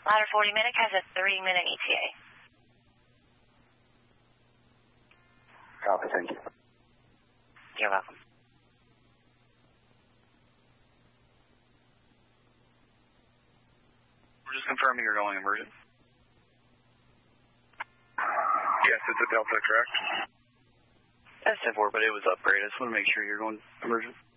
Ladder 40 Minute has a 3-minute ETA. Copy, thank you. You're welcome. We're just confirming you're going emergent. Yes, it's a Delta, correct? That's 10-4, but it was upgraded. I just want to make sure you're going emergent.